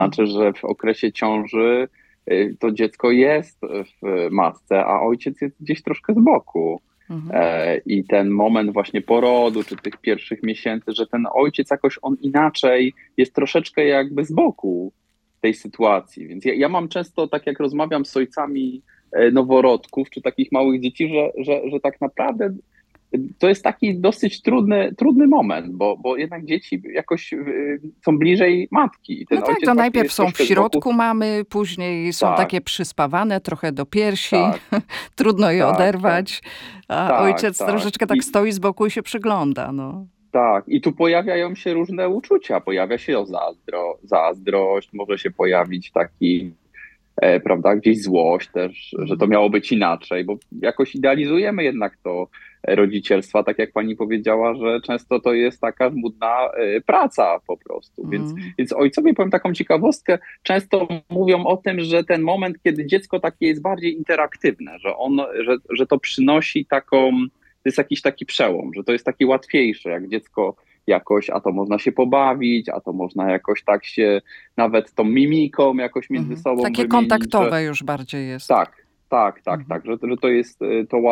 znaczy, że w okresie ciąży to dziecko jest w matce, a ojciec jest gdzieś troszkę z boku. Mhm. I ten moment właśnie porodu, czy tych pierwszych miesięcy, że ten ojciec jakoś on inaczej jest troszeczkę jakby z boku tej sytuacji. Więc ja mam często, tak jak rozmawiam z ojcami noworodków, czy takich małych dzieci, że tak naprawdę to jest taki dosyć trudny moment, bo jednak dzieci jakoś są bliżej matki i No ten tak, ojciec to właśnie najpierw jest są w troszkę z boku. środku mamy, później są Tak, takie przyspawane trochę do piersi, tak, trudno je tak, tak, oderwać, a tak, ojciec tak. troszeczkę tak stoi z boku i się przygląda, no. Tak, i tu pojawiają się różne uczucia. Pojawia się zazdrość, może się pojawić taki, prawda, gdzieś złość też, że to Mhm. miało być inaczej, bo jakoś idealizujemy jednak to rodzicielstwa, tak jak pani powiedziała, że często to jest taka żmudna praca po prostu. Mm. Więc ojcowie, powiem taką ciekawostkę, często mówią o tym, że ten moment, kiedy dziecko takie jest bardziej interaktywne, że to przynosi taką, to jest jakiś taki przełom, że to jest takie łatwiejsze, jak dziecko jakoś, a to można się pobawić, a to można jakoś tak się nawet tą mimiką jakoś między Mhm. sobą Takie wymienić, że kontaktowe już bardziej jest. tak, tak, tak, Mhm. tak, że to jest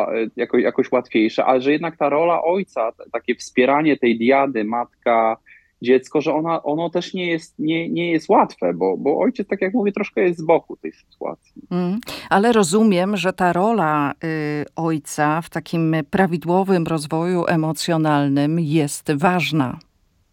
jakoś łatwiejsze, ale że jednak ta rola ojca, takie wspieranie tej diady, matka, dziecko, że ono też nie jest łatwe, bo ojciec, tak jak mówię, troszkę jest z boku tej sytuacji. Mm. Ale rozumiem, że ta rola ojca w takim prawidłowym rozwoju emocjonalnym jest ważna.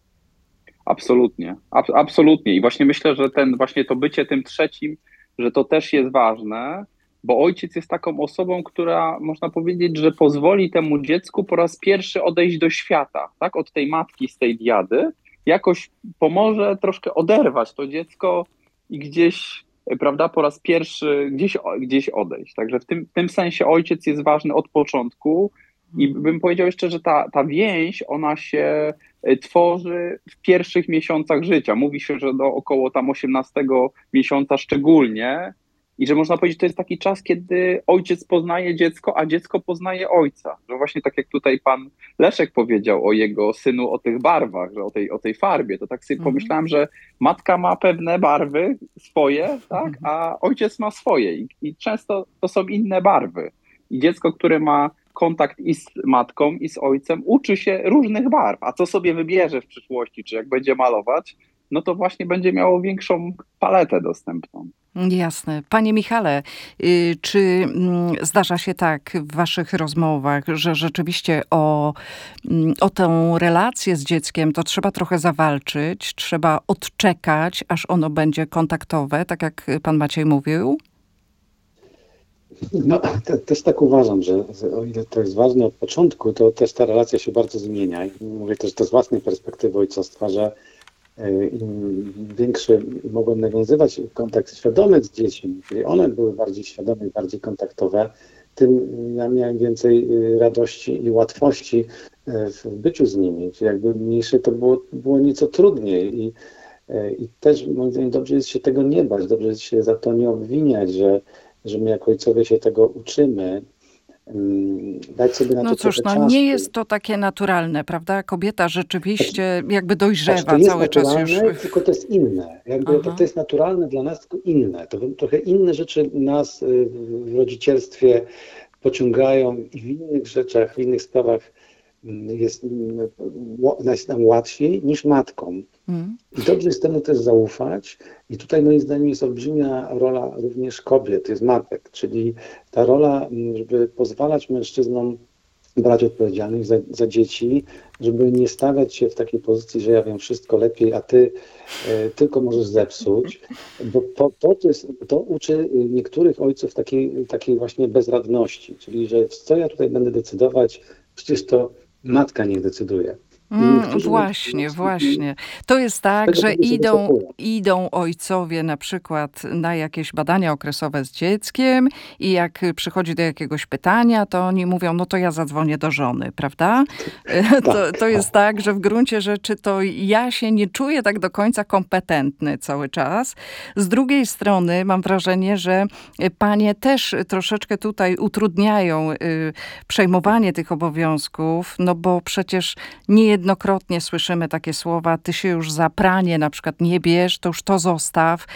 Absolutnie, absolutnie. I właśnie myślę, że właśnie to bycie tym trzecim, że to też jest ważne, bo ojciec jest taką osobą, która można powiedzieć, że pozwoli temu dziecku po raz pierwszy odejść do świata, tak? Od tej matki z tej diady, jakoś pomoże troszkę oderwać to dziecko i gdzieś, prawda, po raz pierwszy gdzieś odejść. Także w tym sensie ojciec jest ważny od początku i Mhm. bym powiedział jeszcze, że ta więź, ona się tworzy w pierwszych miesiącach życia. Mówi się, że do około tam 18 miesiąca szczególnie i że można powiedzieć, to jest taki czas, kiedy ojciec poznaje dziecko, a dziecko poznaje ojca. Że właśnie tak jak tutaj pan Leszek powiedział o jego synu, o tych barwach, że o tej farbie, to tak sobie Mhm. pomyślałem, że matka ma pewne barwy swoje, tak, a ojciec ma swoje i często to są inne barwy. I dziecko, które ma kontakt i z matką, i z ojcem, uczy się różnych barw. A co sobie wybierze w przyszłości, czy jak będzie malować, no to właśnie będzie miało większą paletę dostępną. Jasne. Panie Michale, czy zdarza się tak w waszych rozmowach, że rzeczywiście o tę relację z dzieckiem to trzeba trochę zawalczyć, trzeba odczekać, aż ono będzie kontaktowe, tak jak pan Maciej mówił? No, też tak uważam, że o ile to jest ważne od początku, to też ta relacja się bardzo zmienia. I mówię też to z własnej perspektywy ojcostwa, że im większy mogłem nawiązywać kontakt świadomy z dziećmi, czyli one były bardziej świadome i bardziej kontaktowe, tym ja miałem więcej radości i łatwości w byciu z nimi. Czyli jakby mniejsze to było nieco trudniej i też moim zdaniem dobrze jest się tego nie bać, dobrze jest się za to nie obwiniać, że my jako ojcowie się tego uczymy, dać sobie na No to cóż, trochę no nie czasu. jest to takie naturalne, prawda? Kobieta Znaczy, rzeczywiście jakby znaczy, to dojrzewa jest cały czas już. naturalne, tylko to jest inne. Jakby to Aha. jest naturalne dla nas, tylko inne. To trochę inne rzeczy nas w rodzicielstwie pociągają i w innych rzeczach, w innych sprawach jest nam łatwiej niż matkom. Mm. I dobrze jest temu też zaufać. I tutaj moim zdaniem jest olbrzymia rola również kobiet, jest matek, czyli ta rola, żeby pozwalać mężczyznom brać odpowiedzialność za dzieci, żeby nie stawiać się w takiej pozycji, że ja wiem wszystko lepiej, a ty tylko możesz zepsuć, bo to uczy niektórych ojców takiej właśnie bezradności, czyli że co ja tutaj będę decydować, przecież to matka niech decyduje. I niektórzy Właśnie, właśnie. To jest z tak, tego że powodu się wycofują. idą ojcowie na przykład na jakieś badania okresowe z dzieckiem i jak przychodzi do jakiegoś pytania, to oni mówią, no to ja zadzwonię do żony, prawda? To Tak, jest tak, że w gruncie rzeczy to ja się nie czuję tak do końca kompetentny cały czas. Z drugiej strony mam wrażenie, że panie też troszeczkę tutaj utrudniają przejmowanie tych obowiązków, no bo przecież nie niejednokrotnie słyszymy takie słowa, ty się już za pranie na przykład nie bierz, to już to zostaw.